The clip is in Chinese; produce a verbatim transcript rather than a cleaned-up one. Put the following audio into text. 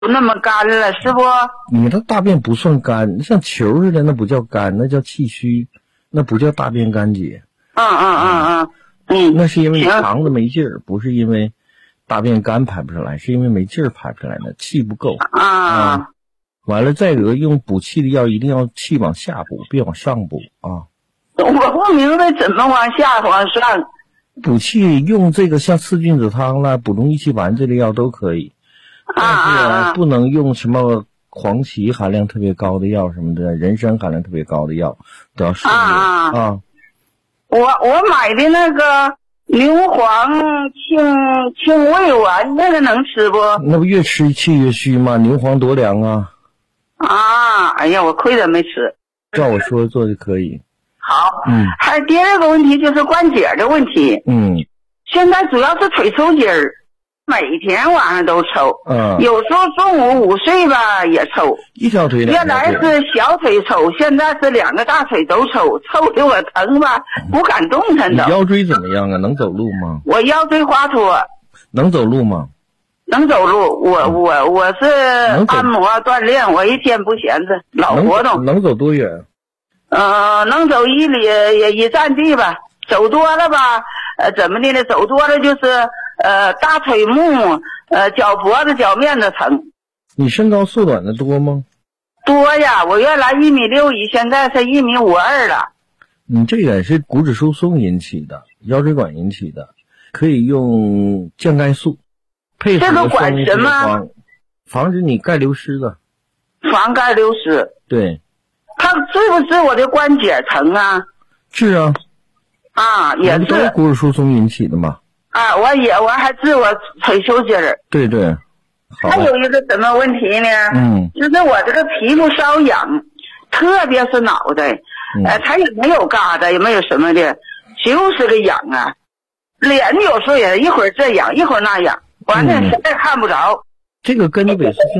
那么干了，是不？ 你的大便不算干，像球似的，那不叫干，那叫气虚，那不叫大便干结。 嗯嗯嗯嗯嗯， 那是因为你肠子没劲儿，不是因为大便干排不出来，是因为没劲儿排不出来的，气不够。 啊。 啊完了，再得用补气的药，一定要气往下补，别往上补啊。 我不明白怎么往下往上补气用这个像四君子汤啦、补中益气丸这类药都可以，但是啊，不能用什么黄芪含量特别高的药什么的，人参含量特别高的药都要适应啊。啊我我买的那个牛黄清清胃丸，那个能吃不？ 那不越吃气越虚吗？牛黄多凉啊！ 啊，哎呀，我亏得没吃。 照我说做就可以。 好， 嗯， 还有第二个问题就是关节的问题。 嗯， 现在主要是腿抽筋儿，每天晚上都抽。 嗯， 有时候中午午睡吧也抽。 一条腿原来是小腿抽，现在是两个大腿都抽，抽的我疼吧，不敢动弹都。 你腰椎怎么样啊？能走路吗？ 我腰椎滑脱。 能走路吗？ 能走路，我我我是按摩锻炼，我一天不闲着，老活动。 能走多远？ 呃，能走一里也一站地吧，走多了吧，呃，怎么的呢？走多了就是呃大腿目，呃脚脖子、脚面子疼。 你身高缩短的多吗？ 多呀，我原来一米六一，现在是一米五二了。 你这个是骨质疏松引起的，腰椎管引起的，可以用降钙素。配合这个管什么？ 防止你钙流失的。 防钙流失。 对。 它治不治我的关节疼啊？ 治啊。 啊，也治。 都是骨质疏松引起的嘛。 啊，我也我还治我腿抽筋儿。 对对。 还有一个什么问题呢？ 嗯。 就是我这个皮肤瘙痒，特别是脑袋， 嗯、 呃，它也没有疙瘩，也没有什么的，就是个痒啊。脸有时候也一会儿这痒，一会儿那痒。完了，实在看不着。 这个跟你萎缩性